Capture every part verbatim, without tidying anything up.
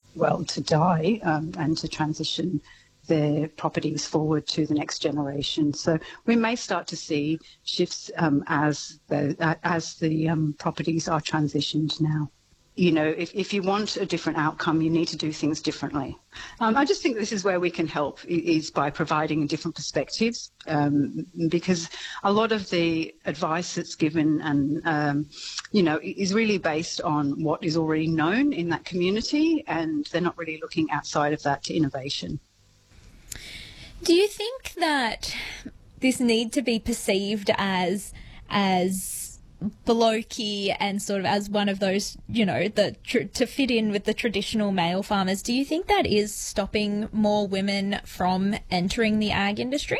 well, to die um, and to transition their properties forward to the next generation. So we may start to see shifts um, as the, uh, as the um, properties are transitioned now. You know, if, if you want a different outcome, you need to do things differently. Um, I just think this is where we can help, is by providing different perspectives, um, because a lot of the advice that's given and, um, you know, is really based on what is already known in that community, and they're not really looking outside of that to innovation. Do you think that this need to be perceived as as blokey and sort of as one of those, you know, the tr- to fit in with the traditional male farmers, do you think that is stopping more women from entering the ag industry?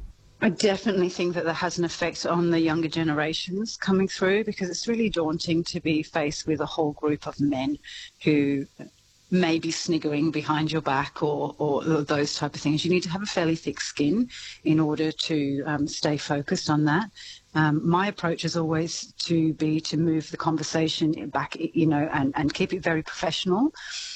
I definitely think that that has an effect on the younger generations coming through, because it's really daunting to be faced with a whole group of men who may be sniggering behind your back or, or those type of things. You need to have a fairly thick skin in order to um, stay focused on that. Um, my approach is always to be to move the conversation back, you know, and, and keep it very professional,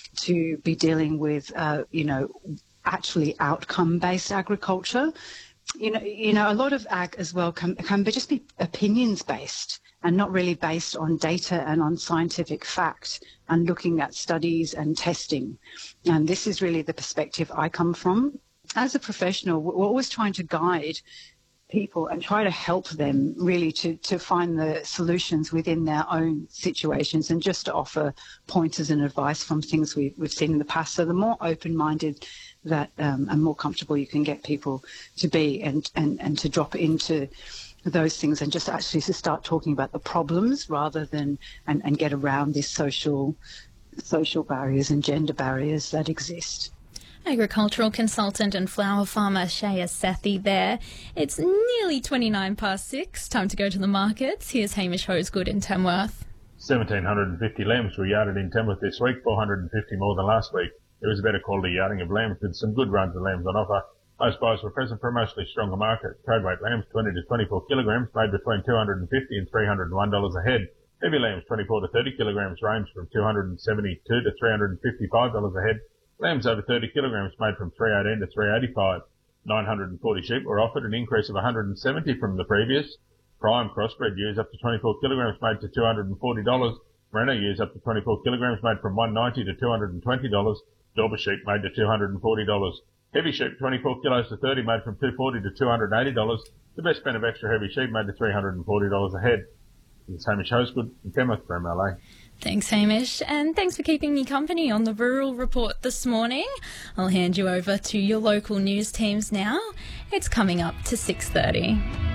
to be dealing with, uh, you know, actually outcome-based agriculture. You know, you know, a lot of ag as well can, can be just be opinions-based and not really based on data and on scientific fact and looking at studies and testing. And this is really the perspective I come from. As a professional, we're always trying to guide people and try to help them really to, to find the solutions within their own situations, and just to offer pointers and advice from things we've, we've seen in the past. So the more open-minded that um, and more comfortable you can get people to be, and, and, and to drop into those things and just actually to start talking about the problems rather than and, and get around these social social barriers and gender barriers that exist. Agricultural consultant and flower farmer Shaya Sethi there. It's nearly twenty-nine past six. Time to go to the markets. Here's Hamish Hosegood in Tamworth. one thousand seven hundred fifty lambs were yarded in Tamworth this week, four hundred fifty more than last week. There was a better quality yarding of lambs with some good runs of lambs on offer. Most buyers were present for a mostly stronger market. Trade weight lambs twenty to twenty-four kilograms made between two hundred fifty dollars and three hundred one dollars a head. Heavy lambs twenty-four to thirty kilograms range from two hundred seventy-two dollars to three hundred fifty-five dollars a head. Lambs over thirty kilograms made from three hundred eighteen dollars to three hundred eighty-five dollars. nine hundred forty sheep were offered, an increase of one hundred seventy from the previous. Prime crossbred ewes up to twenty-four kilograms made to two hundred forty dollars. Merino ewes up to twenty-four kilograms made from one hundred ninety dollars to two hundred twenty dollars. Dorper sheep made to two hundred forty dollars. Heavy sheep twenty-four kilos to thirty made from two hundred forty dollars to two hundred eighty dollars. The best spend of extra heavy sheep made to three hundred forty dollars a head. It's Hamish Hosegood in Tamworth for M L A. Thanks, Hamish, and thanks for keeping me company on the Rural Report this morning. I'll hand you over to your local news teams now. It's coming up to six thirty.